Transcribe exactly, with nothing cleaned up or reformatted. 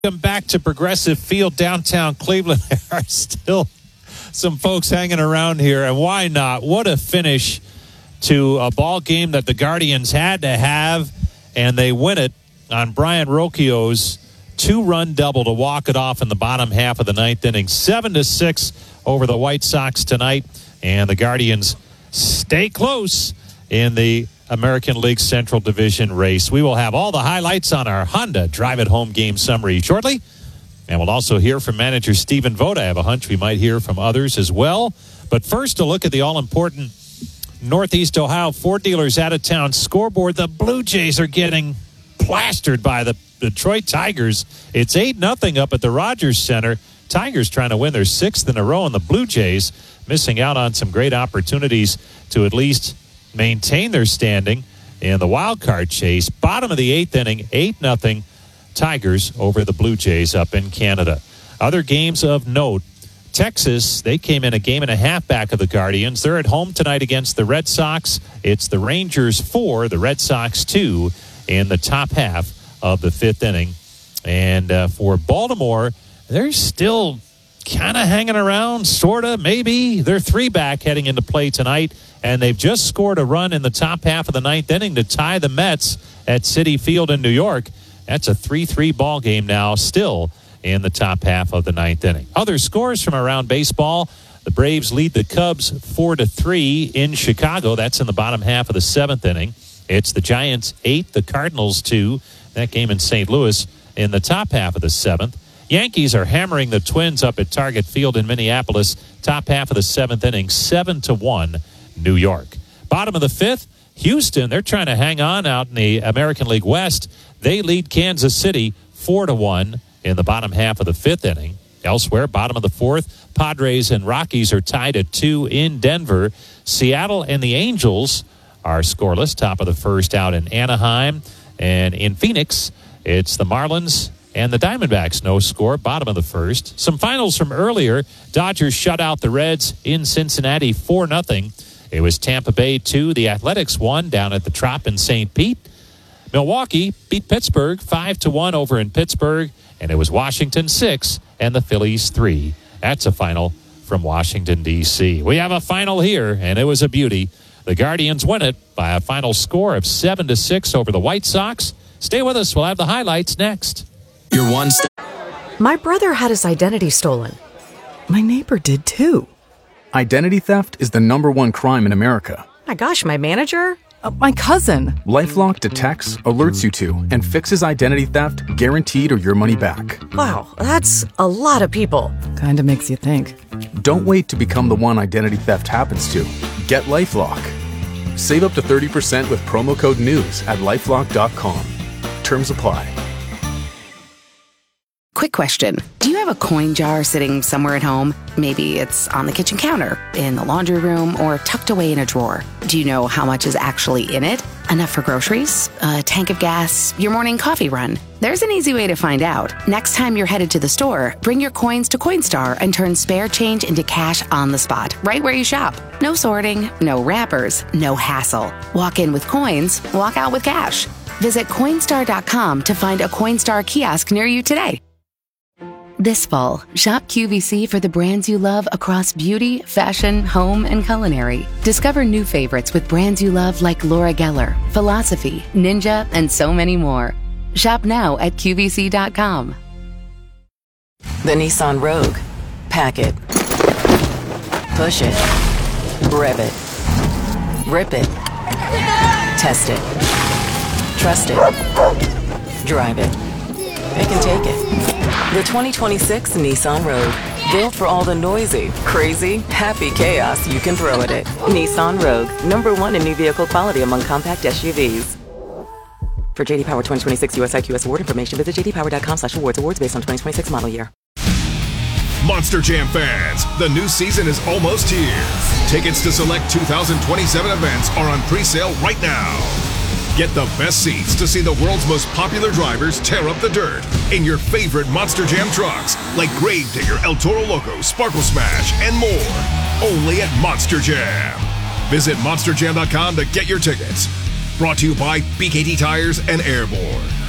Welcome back to Progressive Field, downtown Cleveland. There are still some folks hanging around here, and why not? What a finish to a ball game that the Guardians had to have, and they win it on Brian Rocchio's two-run double to walk it off in the bottom half of the ninth inning. Seven to six over the White Sox tonight, and the Guardians stay close in the American League Central Division race. We will have all the highlights on our Honda Drive It Home game summary shortly. And we'll also hear from manager Stephen Vogt. I have a hunch we might hear from others as well. But first, a look at the all-important Northeast Ohio Ford Dealers out-of-town scoreboard. The Blue Jays are getting plastered by the Detroit Tigers. It's eight nothing up at the Rogers Center. Tigers trying to win their sixth in a row, and the Blue Jays missing out on some great opportunities to at least maintain their standing in the wild card chase. Bottom of the eighth inning, eight nothing Tigers over the Blue Jays up in Canada. Other games of note, Texas, they came in a game and a half back of the Guardians. They're at home tonight against the Red Sox. It's the Rangers four, the Red Sox two in the top half of the fifth inning. And uh, for Baltimore, they're still kind of hanging around, sort of, maybe. They're three back heading into play tonight. And they've just scored a run in the top half of the ninth inning to tie the Mets at Citi Field in New York. That's a three three ball game now, still in the top half of the ninth inning. Other scores from around baseball. The Braves lead the Cubs four to three in Chicago. That's in the bottom half of the seventh inning. It's the Giants eight, the Cardinals two. That game in Saint Louis in the top half of the seventh. Yankees are hammering the Twins up at Target Field in Minneapolis. Top half of the seventh inning, seven to one. New York. Bottom of the fifth, Houston, they're trying to hang on out in the American League West. They lead Kansas City four to one in the bottom half of the fifth inning. Elsewhere, bottom of the fourth, Padres and Rockies are tied at two in Denver. Seattle and the Angels are scoreless. Top of the first out in Anaheim. And in Phoenix, it's the Marlins and the Diamondbacks, no score, bottom of the first. Some finals from earlier. Dodgers shut out the Reds in Cincinnati four nothing. It was Tampa Bay two. The Athletics won down at the Trop in Saint Pete. Milwaukee beat Pittsburgh five to one over in Pittsburgh. And it was Washington six and the Phillies three. That's a final from Washington, D C. We have a final here, and it was a beauty. The Guardians win it by a final score of seven to six over the White Sox. Stay with us. We'll have the highlights next. Your one st- My brother had his identity stolen. My neighbor did too. Identity theft is the number one crime in America. My gosh, my manager? Uh, my cousin. LifeLock detects, alerts you to, and fixes identity theft guaranteed or your money back. Wow, that's a lot of people. Kinda makes you think. Don't wait to become the one identity theft happens to. Get LifeLock. Save up to thirty percent with promo code NEWS at lifelock dot com. Terms apply. Quick question. Do you have a coin jar sitting somewhere at home? Maybe it's on the kitchen counter, in the laundry room, or tucked away in a drawer. Do you know how much is actually in it? Enough for groceries, a tank of gas, your morning coffee run? There's an easy way to find out. Next time you're headed to the store, bring your coins to Coinstar and turn spare change into cash on the spot, right where you shop. No sorting, no wrappers, no hassle. Walk in with coins, walk out with cash. Visit Coinstar dot com to find a Coinstar kiosk near you today. This fall, shop Q V C for the brands you love across beauty, fashion, home, and culinary. Discover new favorites with brands you love like Laura Geller, Philosophy, Ninja, and so many more. Shop now at Q V C dot com. The Nissan Rogue. Pack it. Push it. Rev it. Rip it. Test it. Trust it. Drive it. Pick and take it. The twenty twenty-six Nissan Rogue. Built for all the noisy, crazy, happy chaos you can throw at it. Nissan Rogue. Number one in new vehicle quality among compact S U Vs. For J D Power twenty twenty-six U S I Q S award information, visit j d power dot com slash awards. Awards based on twenty twenty-six model year. Monster Jam fans, the new season is almost here. Tickets to select two thousand twenty-seven events are on pre-sale right now. Get the best seats to see the world's most popular drivers tear up the dirt in your favorite Monster Jam trucks, like Gravedigger, El Toro Loco, Sparkle Smash, and more. Only at Monster Jam. Visit monster jam dot com to get your tickets. Brought to you by B K T Tires and Airborne.